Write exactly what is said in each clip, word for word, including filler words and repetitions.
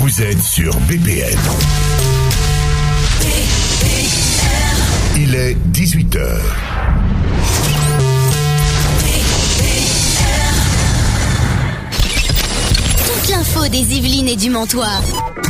Vous êtes sur B P M. Il est dix-huit heures. Toute l'info des Yvelines et du Mantois.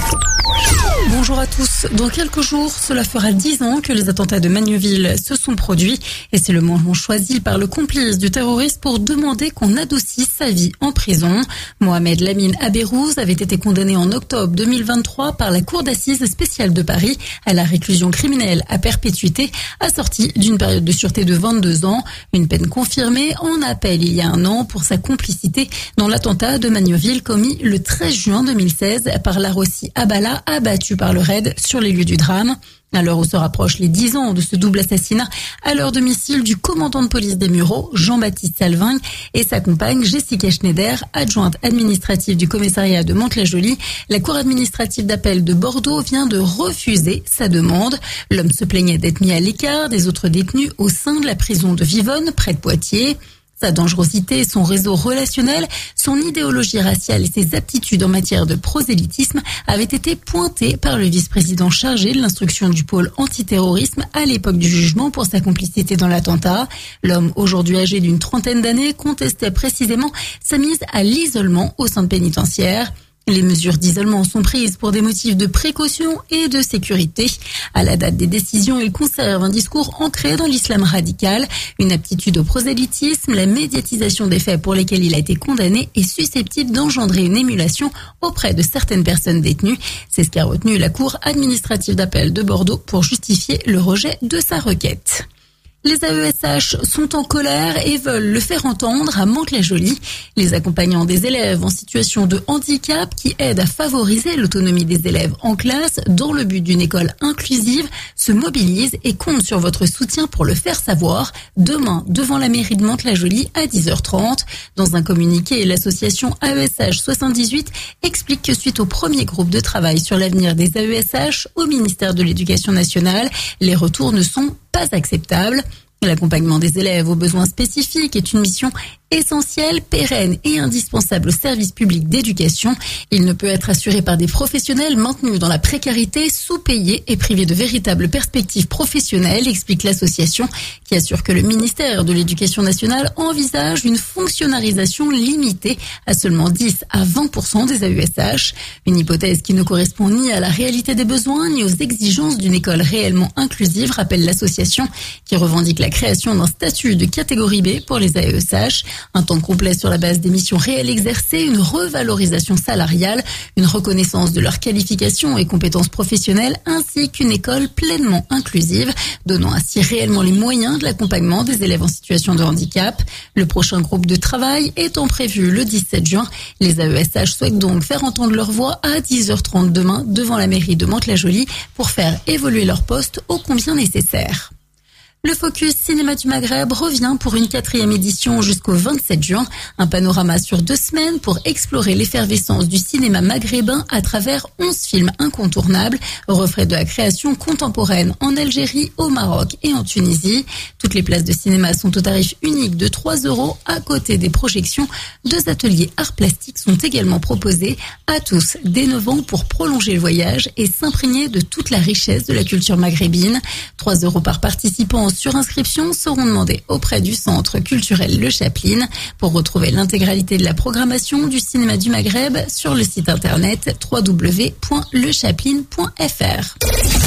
Bonjour à tous. Dans quelques jours, cela fera dix ans que les attentats de Magneville se sont produits et c'est le moment choisi par le complice du terroriste pour demander qu'on adoucisse sa vie en prison. Mohamed Lamine Abérouz avait été condamné en octobre deux mille vingt-trois par la Cour d'assises spéciale de Paris à la réclusion criminelle à perpétuité, assortie d'une période de sûreté de vingt-deux ans. Une peine confirmée en appel il y a un an pour sa complicité dans l'attentat de Magneville commis le treize juin deux mille seize par Larossi Abala, abattu par le raid sur les lieux du drame. À l'heure où se rapprochent les dix ans de ce double assassinat à leur domicile du commandant de police des Mureaux, Jean-Baptiste Salvingue, et sa compagne Jessica Schneider, adjointe administrative du commissariat de Mantes-la-Jolie, la cour administrative d'appel de Bordeaux vient de refuser sa demande. L'homme se plaignait d'être mis à l'écart des autres détenus au sein de la prison de Vivonne, près de Poitiers. Sa dangerosité, son réseau relationnel, son idéologie raciale et ses aptitudes en matière de prosélytisme avaient été pointés par le vice-président chargé de l'instruction du pôle antiterrorisme à l'époque du jugement pour sa complicité dans l'attentat. L'homme, aujourd'hui âgé d'une trentaine d'années, contestait précisément sa mise à l'isolement au centre pénitentiaire. Les mesures d'isolement sont prises pour des motifs de précaution et de sécurité. À la date des décisions, il conserve un discours ancré dans l'islam radical, une aptitude au prosélytisme, la médiatisation des faits pour lesquels il a été condamné est susceptible d'engendrer une émulation auprès de certaines personnes détenues. C'est ce qu'a retenu la Cour administrative d'appel de Bordeaux pour justifier le rejet de sa requête. Les A E S H sont en colère et veulent le faire entendre à Mantes-la-Jolie. Les accompagnants des élèves en situation de handicap qui aident à favoriser l'autonomie des élèves en classe dans le but d'une école inclusive se mobilisent et comptent sur votre soutien pour le faire savoir demain devant la mairie de Mantes-la-Jolie à dix heures trente. Dans un communiqué, l'association A E S H soixante-dix-huit explique que suite au premier groupe de travail sur l'avenir des A E S H au ministère de l'Éducation nationale, les retours ne sont pas acceptable. L'accompagnement des élèves aux besoins spécifiques est une mission essentielle, pérenne et indispensable au service public d'éducation. Il ne peut être assuré par des professionnels maintenus dans la précarité, sous-payés et privés de véritables perspectives professionnelles, explique l'association qui assure que le ministère de l'Éducation nationale envisage une fonctionnalisation limitée à seulement dix à vingt pour cent des A E S H. Une hypothèse qui ne correspond ni à la réalité des besoins ni aux exigences d'une école réellement inclusive, rappelle l'association qui revendique la création d'un statut de catégorie B pour les A E S H. Un temps complet sur la base des missions réelles exercées, une revalorisation salariale, une reconnaissance de leurs qualifications et compétences professionnelles, ainsi qu'une école pleinement inclusive, donnant ainsi réellement les moyens de l'accompagnement des élèves en situation de handicap. Le prochain groupe de travail étant prévu le dix-sept juin, les A E S H souhaitent donc faire entendre leur voix à dix heures trente demain devant la mairie de Mantes-la-Jolie pour faire évoluer leur poste ô combien nécessaire. Le Focus Cinéma du Maghreb revient pour une quatrième édition jusqu'au vingt-sept juin. Un panorama sur deux semaines pour explorer l'effervescence du cinéma maghrébin à travers onze films incontournables, reflets de la création contemporaine en Algérie, au Maroc et en Tunisie. Toutes les places de cinéma sont au tarif unique de trois euros. À côté des projections, deux ateliers arts plastiques sont également proposés à tous dès neuf ans pour prolonger le voyage et s'imprégner de toute la richesse de la culture maghrébine. trois euros par participant sur inscription seront demandés auprès du Centre culturel Le Chaplin. Pour retrouver l'intégralité de la programmation du cinéma du Maghreb sur le site internet w w w point le chaplin point f r.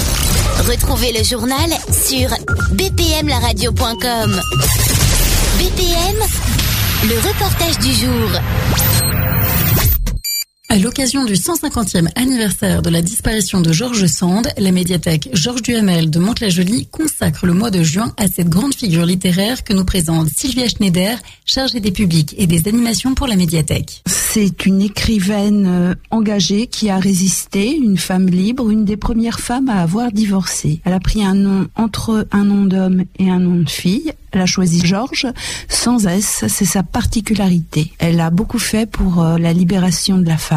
Retrouvez le journal sur b p m la radio point com. B P M, le reportage du jour. À l'occasion du cent cinquantième anniversaire de la disparition de Georges Sand, la médiathèque Georges Duhamel de Mantes-la-Jolie consacre le mois de juin à cette grande figure littéraire que nous présente Sylvia Schneider, chargée des publics et des animations pour la médiathèque. C'est une écrivaine engagée qui a résisté, une femme libre, une des premières femmes à avoir divorcé. Elle a pris un nom entre un nom d'homme et un nom de fille. Elle a choisi Georges sans S, c'est sa particularité. Elle a beaucoup fait pour la libération de la femme.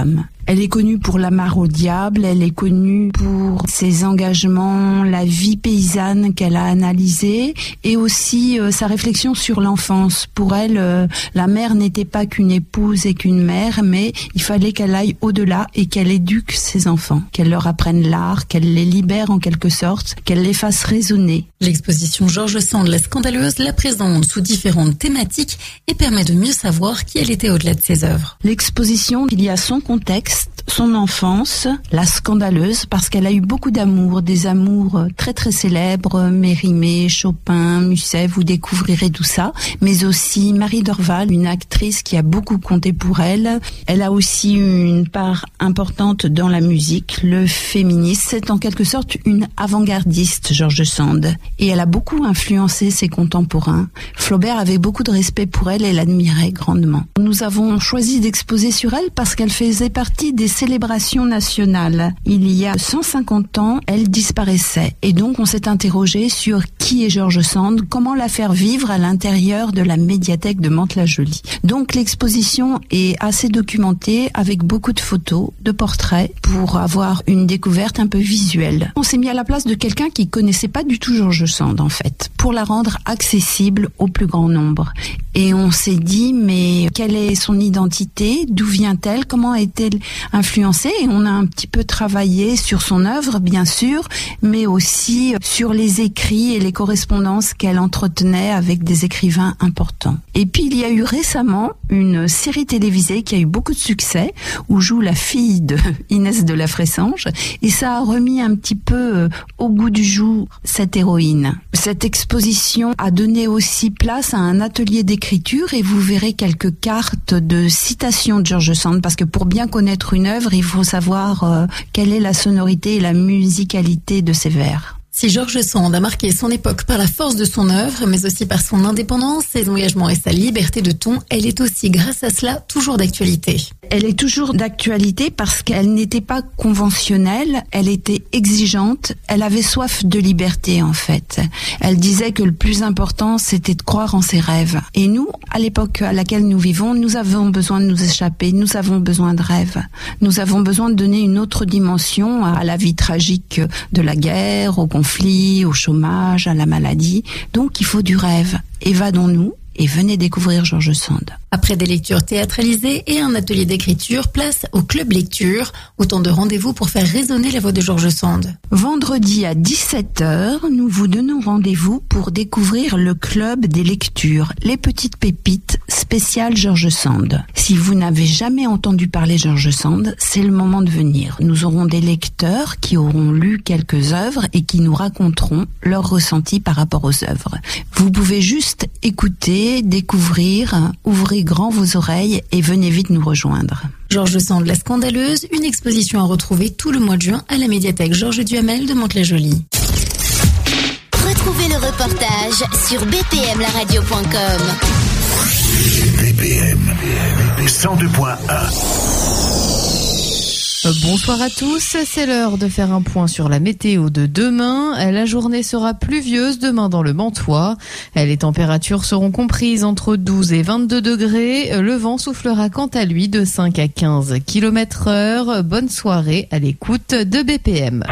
Elle est connue pour La Mare au diable, elle est connue pour ses engagements, la vie paysanne qu'elle a analysée et aussi euh, sa réflexion sur l'enfance. Pour elle, euh, la mère n'était pas qu'une épouse et qu'une mère, mais il fallait qu'elle aille au-delà et qu'elle éduque ses enfants, qu'elle leur apprenne l'art, qu'elle les libère en quelque sorte, qu'elle les fasse raisonner. L'exposition George Sand, la scandaleuse, la présente sous différentes thématiques et permet de mieux savoir qui elle était au-delà de ses œuvres. L'exposition, il y a son contexte, son enfance, la scandaleuse, parce qu'elle a eu beaucoup d'amour, des amours très très célèbres, Mérimée, Chopin, Musset, vous découvrirez tout ça, mais aussi Marie Dorval, une actrice qui a beaucoup compté pour elle. Elle a aussi eu une part importante dans la musique, le féminisme. C'est en quelque sorte une avant-gardiste, George Sand, et elle a beaucoup influencé ses contemporains. Flaubert avait beaucoup de respect pour elle et l'admirait grandement. Nous avons choisi d'exposer sur elle parce qu'elle faisait partie des célébrations nationales. Il y a cent cinquante ans, elle disparaissait et donc on s'est interrogé sur qui est George Sand, comment la faire vivre à l'intérieur de la médiathèque de Mantes-la-Jolie. Donc l'exposition est assez documentée avec beaucoup de photos, de portraits pour avoir une découverte un peu visuelle. On s'est mis à la place de quelqu'un qui connaissait pas du tout George Sand en fait, pour la rendre accessible au plus grand nombre. Et on s'est dit mais quelle est son identité, d'où vient-elle, comment est-elle influencée, et on a un petit peu travaillé sur son œuvre bien sûr, mais aussi sur les écrits et les correspondances qu'elle entretenait avec des écrivains importants. Et puis il y a eu récemment une série télévisée qui a eu beaucoup de succès, où joue la fille de Inès de la Fressange, et ça a remis un petit peu au goût du jour cette héroïne. Cette exposition a donné aussi place à un atelier d'écriture, et vous verrez quelques cartes de citations de George Sand, parce que pour bien connaître une œuvre, il faut savoir euh, quelle est la sonorité et la musicalité de ses vers. Si George Sand a marqué son époque par la force de son œuvre, mais aussi par son indépendance, ses engagements et sa liberté de ton, elle est aussi, grâce à cela, toujours d'actualité. Elle est toujours d'actualité parce qu'elle n'était pas conventionnelle, elle était exigeante, elle avait soif de liberté en fait. Elle disait que le plus important c'était de croire en ses rêves. Et nous, à l'époque à laquelle nous vivons, nous avons besoin de nous échapper, nous avons besoin de rêves. Nous avons besoin de donner une autre dimension à la vie tragique de la guerre, au conflit, au chômage, à la maladie. Donc il faut du rêve. Évadons-nous et venez découvrir George Sand. Après des lectures théâtralisées et un atelier d'écriture, place au Club Lecture. Autant de rendez-vous pour faire résonner la voix de George Sand. Vendredi à dix-sept heures, nous vous donnons rendez-vous pour découvrir le Club des Lectures, les petites pépites spéciales George Sand. Si vous n'avez jamais entendu parler George Sand, c'est le moment de venir. Nous aurons des lecteurs qui auront lu quelques œuvres et qui nous raconteront leurs ressentis par rapport aux œuvres. Vous pouvez juste écouter, découvrir, ouvrir grand vos oreilles et venez vite nous rejoindre. George Sand, la scandaleuse, une exposition à retrouver tout le mois de juin à la médiathèque Georges Duhamel de Mantes-la-Jolie. Retrouvez le reportage sur b p m la radio point com. B P M cent deux point un. Bonsoir à tous, c'est l'heure de faire un point sur la météo de demain. La journée sera pluvieuse demain dans le Mantois. Les températures seront comprises entre douze et vingt-deux degrés. Le vent soufflera quant à lui de cinq à quinze kilomètres heure. Bonne soirée à l'écoute de B P M.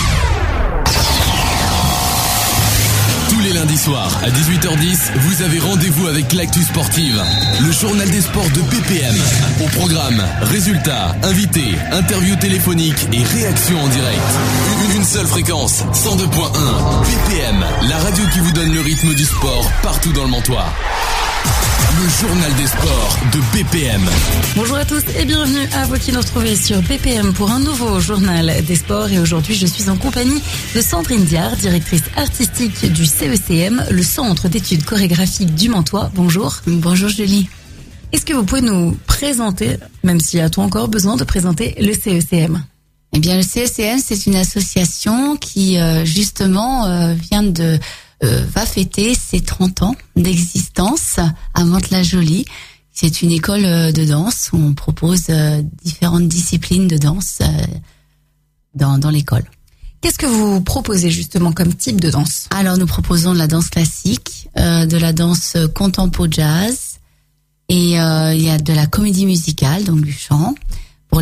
Tous les lundis soirs à dix-huit heures dix, vous avez rendez-vous avec l'actu sportive, le journal des sports de B P M. Au programme, résultats, invités, interviews téléphoniques et réactions en direct. Une, une seule fréquence, cent deux point un. B P M, la radio qui vous donne le rythme du sport partout dans le Mantois. Le journal des sports de B P M. Bonjour à tous et bienvenue à vous qui nous retrouvez sur B P M pour un nouveau journal des sports. Et aujourd'hui, je suis en compagnie de Sandrine Diard, directrice artistique du C E C M, le Centre d'études chorégraphiques du Mantois. Bonjour. Bonjour Julie. Est-ce que vous pouvez nous présenter, même s'il y a-t-on encore besoin de présenter le C E C M ? Eh bien, le C E C M, c'est une association qui, euh, justement, euh, vient de... Euh, va fêter ses trente ans d'existence à Mantes-la-Jolie. C'est une école de danse où on propose euh, différentes disciplines de danse euh, dans, dans l'école. Qu'est-ce que vous proposez justement comme type de danse ? Alors, nous proposons de la danse classique, euh, de la danse contempo jazz, et euh, il y a de la comédie musicale, donc du chant, pour les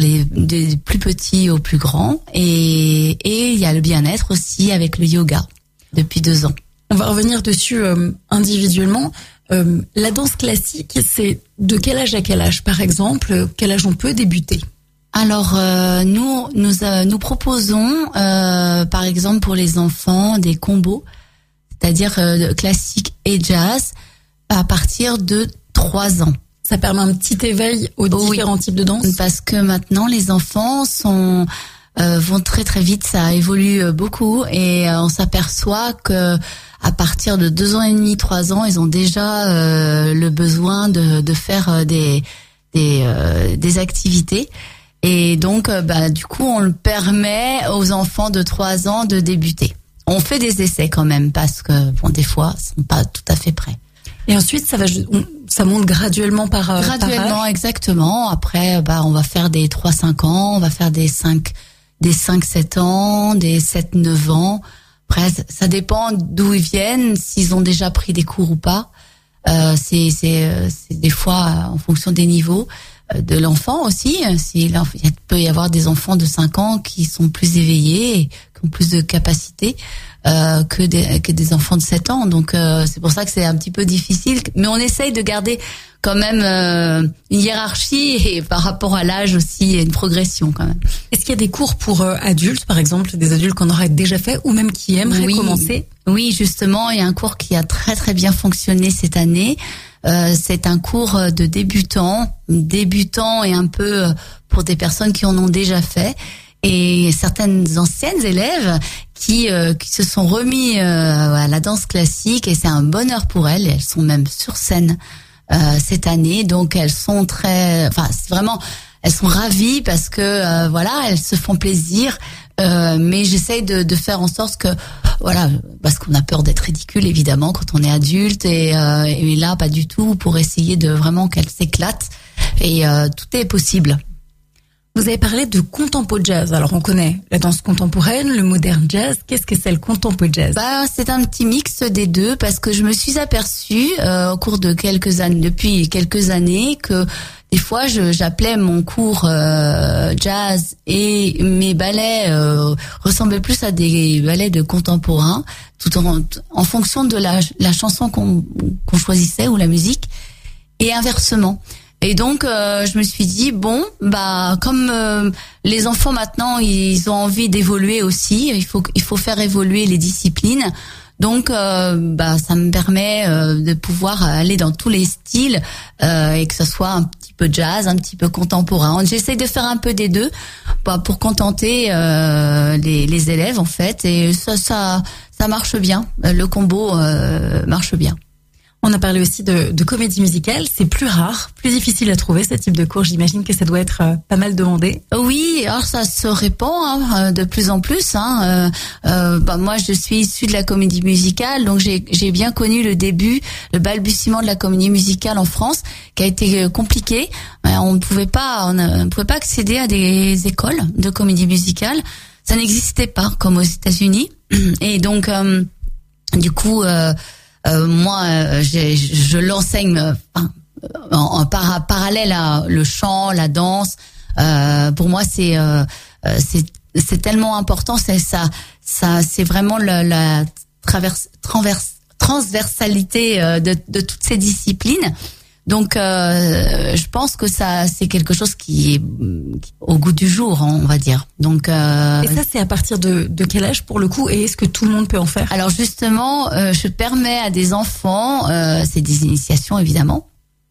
des plus petits aux plus grands. Et, et il y a le bien-être aussi avec le yoga depuis deux ans. On va revenir dessus euh, individuellement. Euh, la danse classique, c'est de quel âge à quel âge, par exemple? Quel âge on peut débuter? Alors, euh, nous, nous, euh, nous proposons, euh, par exemple, pour les enfants, des combos, c'est-à-dire euh, classique et jazz, à partir de trois ans. Ça permet un petit éveil aux différents oui, types de danse. Parce que maintenant, les enfants sont euh, vont très très vite, ça évolue beaucoup, et euh, on s'aperçoit que à partir de deux ans et demi, trois ans, ils ont déjà euh, le besoin de, de faire des des, euh, des activités. Et donc, bah, du coup, on le permet aux enfants de trois ans de débuter. On fait des essais quand même, parce que, bon, des fois, ils sont pas tout à fait prêts. Et ensuite, ça va, ça monte graduellement par Graduellement, par exactement. Après, bah, on va faire des trois cinq ans, on va faire des cinq, des cinq sept ans, des sept neuf ans. Après, ça dépend d'où ils viennent, s'ils ont déjà pris des cours ou pas. Euh, c'est, c'est, c'est des fois en fonction des niveaux de l'enfant aussi. Il peut y avoir des enfants de cinq ans qui sont plus éveillés et qui ont plus de capacités euh, que des que des enfants de sept ans. Donc euh, c'est pour ça que c'est un petit peu difficile, mais on essaye de garder quand même euh, une hiérarchie et par rapport à l'âge aussi une progression quand même. Est-ce qu'il y a des cours pour euh, adultes, par exemple, des adultes qu'on aurait déjà fait ou même qui aimeraient oui, commencer? Oui, justement, il y a un cours qui a très très bien fonctionné cette année. Euh, c'est un cours de débutants, débutants et un peu pour des personnes qui en ont déjà fait, et certaines anciennes élèves qui euh, qui se sont remis euh, à la danse classique, et c'est un bonheur pour elles. Elles sont même sur scène euh, cette année, donc elles sont très, enfin c'est vraiment, elles sont ravies parce que euh, voilà, elles se font plaisir. Euh, mais j'essaye de, de faire en sorte que, voilà, parce qu'on a peur d'être ridicule évidemment quand on est adulte, et, euh, et là pas du tout, pour essayer de vraiment qu'elle s'éclate, et euh, tout est possible. Vous avez parlé de contempo jazz. Alors on connaît la danse contemporaine, le modern jazz. Qu'est-ce que c'est le contempo jazz? Bah c'est un petit mix des deux, parce que je me suis aperçue euh, au cours de quelques années, depuis quelques années, que des fois, je, j'appelais mon cours euh, jazz et mes ballets euh, ressemblaient plus à des ballets de contemporain, tout en, en fonction de la, la chanson qu'on, qu'on choisissait ou la musique, et inversement. Et donc, euh, je me suis dit bon, bah comme euh, les enfants maintenant, ils ont envie d'évoluer aussi, il faut il faut faire évoluer les disciplines. Donc, euh, bah, ça me permet euh, de pouvoir aller dans tous les styles euh, et que ce soit un petit peu jazz, un petit peu contemporain. J'essaie de faire un peu des deux, bah, pour contenter euh, les, les élèves en fait, et ça, ça, ça marche bien. Le combo euh, marche bien. On a parlé aussi de, de comédie musicale. C'est plus rare, plus difficile à trouver ce type de cours. J'imagine que ça doit être euh, pas mal demandé. Oui, alors ça se répand hein, de plus en plus. Hein. Euh, euh, bah moi, je suis issue de la comédie musicale, donc j'ai, j'ai bien connu le début, le balbutiement de la comédie musicale en France, qui a été compliqué. On ne pouvait pas, on ne pouvait pas accéder à des écoles de comédie musicale. Ça n'existait pas comme aux États-Unis, et donc euh, du coup. Euh, Euh, moi, euh, j'ai, je l'enseigne enfin, en, en par, parallèle à le chant, la danse. Euh, pour moi, c'est euh, c'est c'est tellement important. C'est ça, ça, c'est vraiment la, la traverse, transverse, transversalité de, de toutes ces disciplines. Donc, euh, je pense que ça, c'est quelque chose qui est au goût du jour, on va dire. Donc, euh, et ça, c'est à partir de, de quel âge pour le coup, et est-ce que tout le monde peut en faire? Alors justement, euh, je permets à des enfants, euh, c'est des initiations évidemment,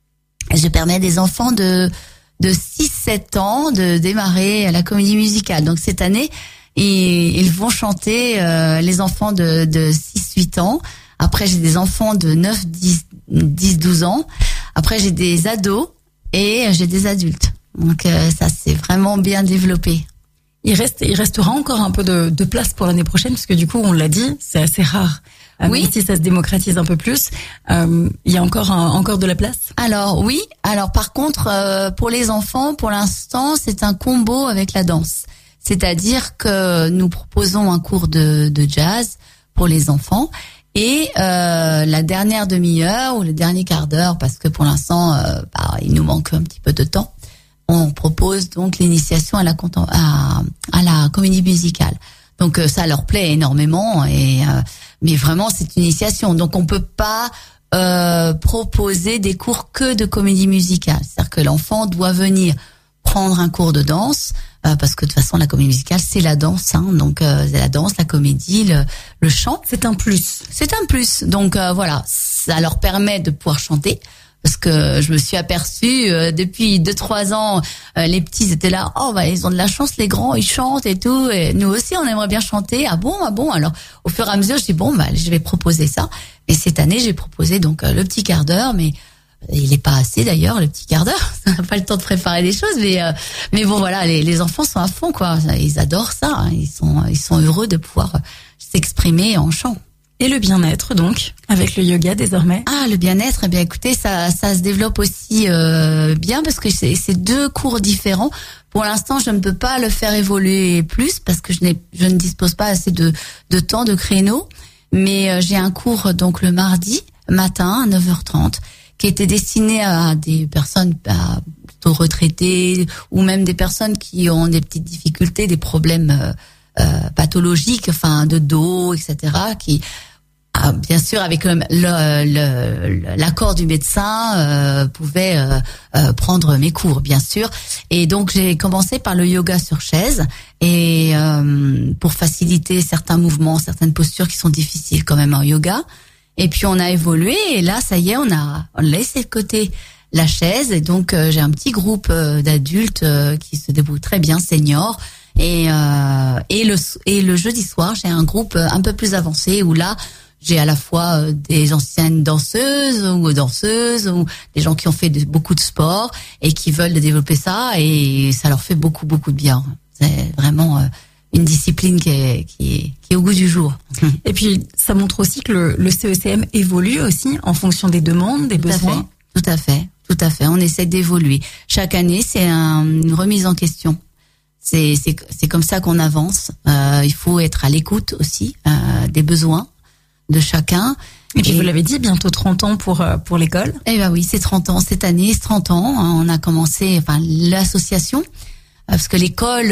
je permets à des enfants de de six sept ans de démarrer la comédie musicale. Donc cette année, ils, ils vont chanter euh, les enfants de de six huit ans. Après, j'ai des enfants de neuf dix douze ans. Après, j'ai des ados et j'ai des adultes. Donc, euh, ça, c'est vraiment bien développé. Il reste, il restera encore un peu de, de place pour l'année prochaine, parce que du coup, on l'a dit, c'est assez rare. Oui. Même si ça se démocratise un peu plus, euh, il y a encore un, encore de la place. Alors oui. Alors par contre, euh, pour les enfants, pour l'instant, c'est un combo avec la danse. C'est-à-dire que nous proposons un cours de, de jazz pour les enfants. Et euh, la dernière demi-heure ou le dernier quart d'heure, parce que pour l'instant, euh, bah, il nous manque un petit peu de temps, on propose donc l'initiation à la à, à la comédie musicale. Donc euh, ça leur plaît énormément, et euh, mais vraiment c'est une initiation. Donc on peut pas euh, proposer des cours que de comédie musicale. C'est-à-dire que l'enfant doit venir prendre un cours de danse, euh, parce que de toute façon la comédie musicale c'est la danse, hein, donc euh, c'est la danse, la comédie, le, le chant. C'est un plus. C'est un plus. Donc euh, voilà, ça leur permet de pouvoir chanter. Parce que je me suis aperçue euh, depuis deux trois ans, euh, les petits étaient là, oh bah ils ont de la chance, les grands ils chantent et tout, et nous aussi on aimerait bien chanter. Ah bon, ah bon. Alors au fur et à mesure je dis bon bah je vais proposer ça. Et cette année j'ai proposé donc euh, le petit quart d'heure, mais il est pas assez d'ailleurs le petit quart d'heure. On n'a pas le temps de préparer des choses, mais euh, mais bon voilà, les, les enfants sont à fond quoi. Ils adorent ça, hein. Ils sont ils sont heureux de pouvoir s'exprimer en chant. Et le bien-être, donc, avec le yoga désormais. Ah, le bien-être, eh bien, écoutez, ça, ça se développe aussi euh, bien, parce que c'est, c'est deux cours différents. Pour l'instant, je ne peux pas le faire évoluer plus parce que je n'ai, je ne dispose pas assez de, de temps, de créneaux. Mais euh, j'ai un cours donc le mardi matin à neuf heures trente qui était destiné à des personnes à, plutôt retraitées ou même des personnes qui ont des petites difficultés, des problèmes euh, Euh, pathologiques, enfin de dos, et cetera, qui ah, bien sûr avec le, le, le, l'accord du médecin euh, pouvaient euh, euh, prendre mes cours, bien sûr. Et donc j'ai commencé par le yoga sur chaise, et euh, pour faciliter certains mouvements, certaines postures qui sont difficiles quand même en yoga. Et puis on a évolué, et là ça y est, on a, on a laissé de côté la chaise, et donc euh, j'ai un petit groupe euh, d'adultes euh, qui se débrouillent très bien, seniors. Et euh, et le et le jeudi soir, j'ai un groupe un peu plus avancé où là, j'ai à la fois des anciennes danseuses ou danseuses ou des gens qui ont fait de, beaucoup de sport et qui veulent développer ça, et ça leur fait beaucoup beaucoup de bien. C'est vraiment euh, une discipline qui est qui est qui est au goût du jour. Et puis ça montre aussi que le, le C E C M évolue aussi en fonction des demandes, des tout besoins. À fait, tout à fait, tout à fait. On essaie d'évoluer. Chaque année, c'est un, une remise en question. C'est, c'est, c'est comme ça qu'on avance. Euh, il faut être à l'écoute aussi euh, des besoins de chacun. Et puis et, vous l'avez dit, bientôt trente ans pour pour l'école. Eh ben oui, c'est trente ans cette année, c'est trente ans. On a commencé, enfin l'association, parce que l'école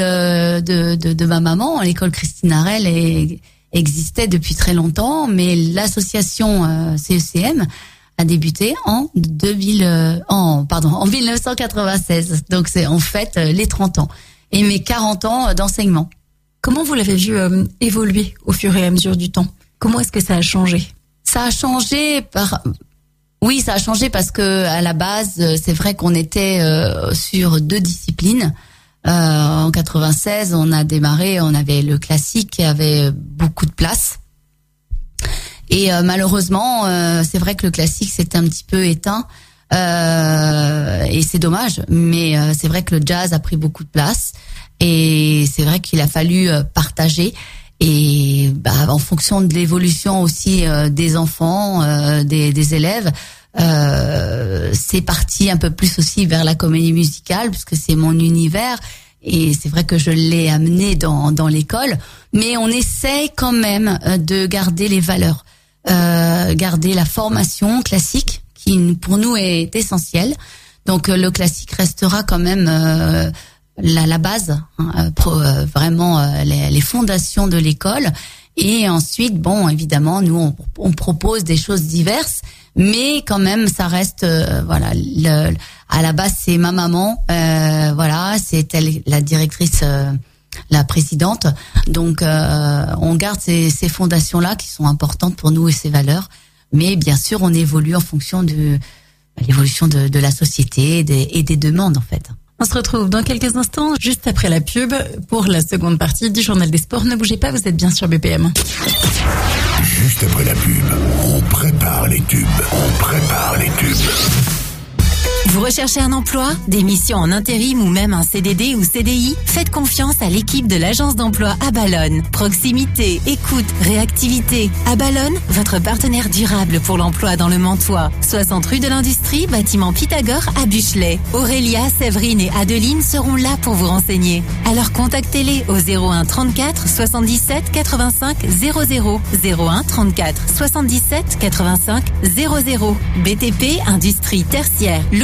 de de, de ma maman, l'école Christine Harel, est, existait depuis très longtemps, mais l'association euh, C E C M a débuté en deux mille, euh, en pardon, en dix-neuf cent quatre-vingt-seize. Donc c'est en fait les trente ans. Et mes quarante ans d'enseignement. Comment vous l'avez vu euh, évoluer au fur et à mesure du temps? Comment est-ce que ça a changé? Ça a changé par, oui, ça a changé parce que à la base, c'est vrai qu'on était euh, sur deux disciplines. Euh, en quatre-vingt-seize, on a démarré, on avait le classique qui avait beaucoup de place. Et euh, malheureusement, euh, c'est vrai que le classique s'est un petit peu éteint. Euh, et c'est dommage, mais euh, c'est vrai que le jazz a pris beaucoup de place, et c'est vrai qu'il a fallu euh, partager, et bah, en fonction de l'évolution aussi euh, des enfants, euh, des, des élèves, euh, c'est parti un peu plus aussi vers la comédie musicale, puisque c'est mon univers, et c'est vrai que je l'ai amené dans, dans l'école, mais on essaie quand même de garder les valeurs, euh, garder la formation classique, qui pour nous est essentiel. Donc le classique restera quand même euh, la, la base, hein, pro, euh, vraiment euh, les, les fondations de l'école. Et ensuite, bon, évidemment, nous on, on propose des choses diverses, mais quand même ça reste, euh, voilà, le, à la base c'est ma maman, euh, voilà, c'est elle la directrice, euh, la présidente. Donc euh, on garde ces, ces fondations là qui sont importantes pour nous et ces valeurs. Mais bien sûr, on évolue en fonction de l'évolution de, de la société et des, et des demandes, en fait. On se retrouve dans quelques instants, juste après la pub, pour la seconde partie du Journal des Sports. Ne bougez pas, vous êtes bien sur B P M. Juste après la pub, on prépare les tubes. On prépare les tubes. Vous recherchez un emploi, des missions en intérim ou même un C D D ou C D I? Faites confiance à l'équipe de l'agence d'emploi Abalone. Proximité, écoute, réactivité. Abalone, votre partenaire durable pour l'emploi dans le Mantois. soixante rue de l'Industrie, bâtiment Pythagore à Buchelet. Aurélia, Séverine et Adeline seront là pour vous renseigner. Alors contactez-les au zéro un trente-quatre soixante-dix-sept quatre-vingt-cinq zéro zéro. zéro un trente-quatre soixante-dix-sept quatre-vingt-cinq zéro zéro. B T P, industrie tertiaire, logistique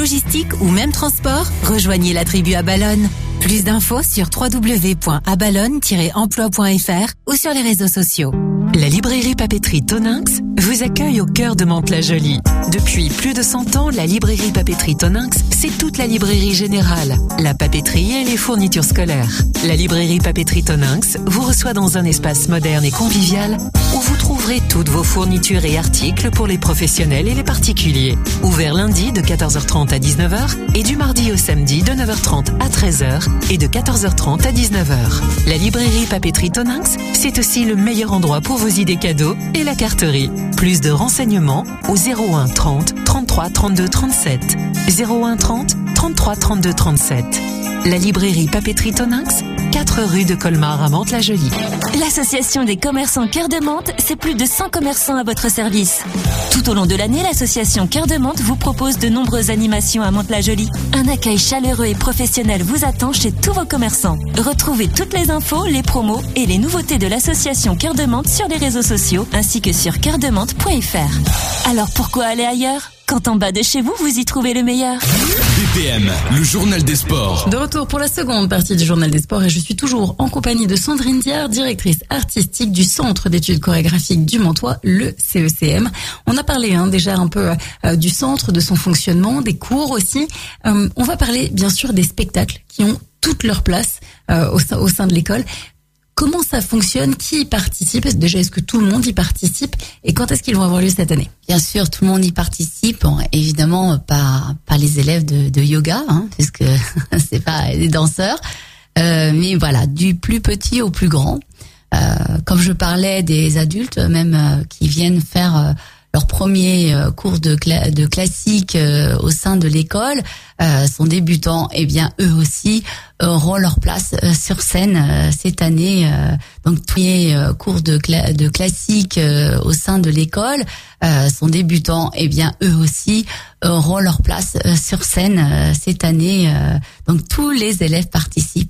logistique ou même transport, rejoignez la tribu Abalone. Plus d'infos sur w w w point abalone tiret emploi point f r ou sur les réseaux sociaux. La librairie papeterie Tonynx vous accueille au cœur de Mantes-la-Jolie. Depuis plus de cent ans, la librairie papeterie Tonynx, c'est toute la librairie générale, la papeterie et les fournitures scolaires. La librairie papeterie Tonynx vous reçoit dans un espace moderne et convivial où vous trouverez toutes vos fournitures et articles pour les professionnels et les particuliers. Ouvert lundi de quatorze heures trente à dix-neuf heures et du mardi au samedi de neuf heures trente à treize heures et de quatorze heures trente à dix-neuf heures. La librairie papeterie Tonynx, c'est aussi le meilleur endroit pour vos idées cadeaux et la carterie. Plus de renseignements au zéro un trente trente-trois trente-deux trente-sept. zéro un trente trente-trois trente-deux trente-sept. La librairie papeterie Tonynx, quatre rue de Colmar à Mantes-la-Jolie. L'association des commerçants Cœur de Mantes, c'est plus de cent commerçants à votre service. Tout au long de l'année, l'association Cœur de Mantes vous propose de nombreuses animations à Mantes-la-Jolie. Un accueil chaleureux et professionnel vous attend chez tous vos commerçants. Retrouvez toutes les infos, les promos et les nouveautés de l'association Cœur de Mantes sur les réseaux sociaux ainsi que sur cœur de mantes point f r. Alors pourquoi aller ailleurs ? Quand en bas de chez vous, vous y trouvez le meilleur. B P M, le journal des sports. De retour pour la seconde partie du journal des sports et je suis toujours en compagnie de Sandrine Diard, directrice artistique du Centre d'études chorégraphiques du Mantois, le C E C M. On a parlé hein, déjà un peu euh, du centre, de son fonctionnement, des cours aussi. Euh, on va parler bien sûr des spectacles qui ont toute leur place euh, au, sein, au sein de l'école. Comment ça fonctionne? Qui y participe? Déjà, est-ce que tout le monde y participe? Et quand est-ce qu'ils vont avoir lieu cette année? Bien sûr, tout le monde y participe. Bon, évidemment, pas, pas les élèves de, de yoga, hein, puisque c'est pas des danseurs. Euh, mais voilà, du plus petit au plus grand. Euh, comme je parlais des adultes, même euh, qui viennent faire euh, leur premier euh, cours de, cla- de classique euh, au sein de l'école, euh, sont débutants, eh bien eux aussi auront leur place euh, sur scène euh, cette année. Euh, donc tous les euh, cours de, cla- de classique euh, au sein de l'école euh, sont débutants, eh bien eux aussi auront leur place euh, sur scène euh, cette année. Euh, donc tous les élèves participent